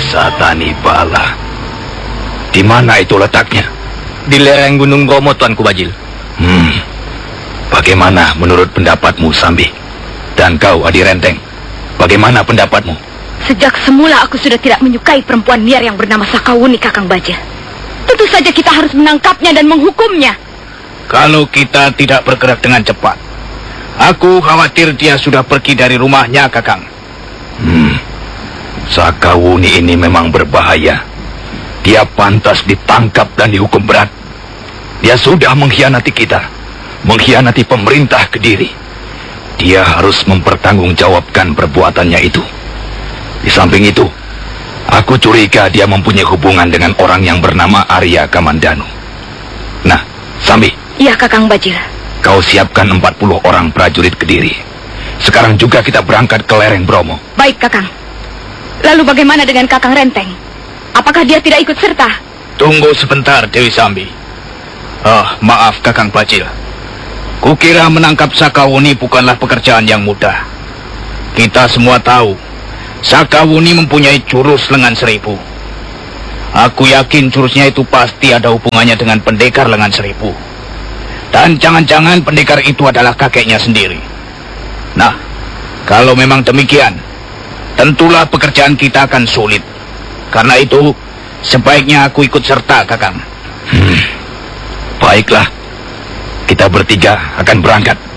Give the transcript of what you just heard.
Satani Bala. Di mana itu letaknya? Di lereng Gunung Bromo, Tuanku Bajil. Bagaimana menurut pendapatmu, Sambi? Dan kau, Adi Renteng, bagaimana pendapatmu? Sejak semula aku sudah tidak menyukai perempuan liar yang bernama Sakawuni, Kakang Bajil. Tentu saja kita harus menangkapnya dan menghukumnya. Kalau kita tidak bergerak dengan cepat, aku khawatir dia sudah pergi dari rumahnya, Kakang. Sakawuni ini memang berbahaya. Dia pantas ditangkap dan dihukum berat. Dia sudah mengkhianati kita, mengkhianati pemerintah Kediri. Dia harus mempertanggungjawabkan perbuatannya itu. Di samping itu, aku curiga dia mempunyai hubungan dengan orang yang bernama Arya Kamandanu. Nah, Sambi. Iya, Kakang Bajil. Kau siapkan 40 orang prajurit Kediri. Sekarang juga kita berangkat ke lereng Bromo. Baik, Kakang. Lalu bagaimana dengan Kakang Renteng? Apakah dia tidak ikut serta? Tunggu sebentar, Dewi Sambi. Maaf, Kakang Bajil. Kukira menangkap Sakawuni bukanlah pekerjaan yang mudah. Kita semua tahu, Sakawuni mempunyai jurus lengan seribu. Aku yakin jurusnya itu pasti ada hubungannya dengan pendekar lengan seribu. Dan jangan-jangan pendekar itu adalah kakeknya sendiri. Nah, kalau memang demikian, tentulah pekerjaan kita akan sulit. Karena itu, sebaiknya aku ikut serta, Kakang. Baiklah, kita bertiga akan berangkat.